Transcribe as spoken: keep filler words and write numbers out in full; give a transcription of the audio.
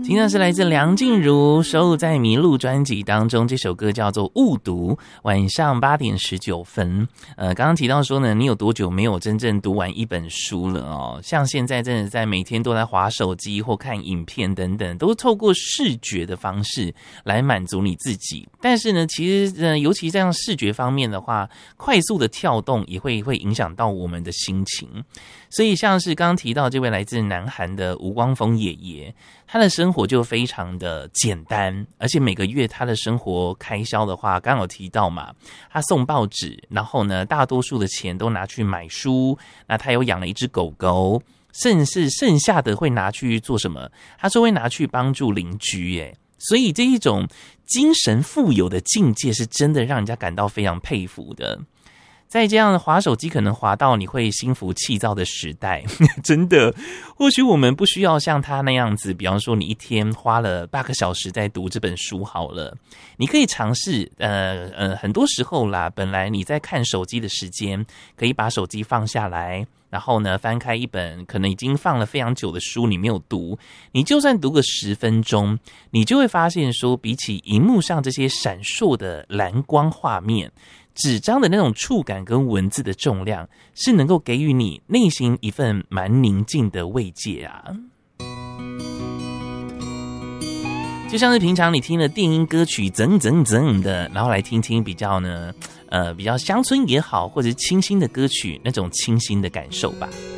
听到是来自梁静茹收录在《迷路》专辑当中，这首歌叫做《误读》。晚上八点十九分，呃，刚刚提到说呢，你有多久没有真正读完一本书了哦？像现在真的在每天都在滑手机或看影片等等，都透过视觉的方式来满足你自己。但是呢，其实呃，尤其这样视觉方面的话，快速的跳动也会会影响到我们的心情。所以像是刚刚提到这位来自南韩的吴光峰爷爷，他的生活就非常的简单，而且每个月他的生活开销的话，刚刚有提到嘛，他送报纸，然后呢，大多数的钱都拿去买书，那他有养了一只狗狗，甚至剩下的会拿去做什么？他说会拿去帮助邻居耶。所以这一种精神富有的境界是真的让人家感到非常佩服的。在这样的滑手机可能滑到你会心浮气躁的时代，真的，或许我们不需要像他那样子，比方说你一天花了八个小时在读这本书好了，你可以尝试，呃呃，很多时候啦，本来你在看手机的时间，可以把手机放下来，然后呢，翻开一本可能已经放了非常久的书，你没有读，你就算读个十分钟，你就会发现说，比起荧幕上这些闪烁的蓝光画面，纸张的那种触感跟文字的重量，是能够给予你内心一份蛮宁静的慰藉啊。就像是平常你听了电音歌曲怎怎怎的，然后来听听比较呢，呃，比较乡村也好，或者是清新的歌曲，那种清新的感受吧。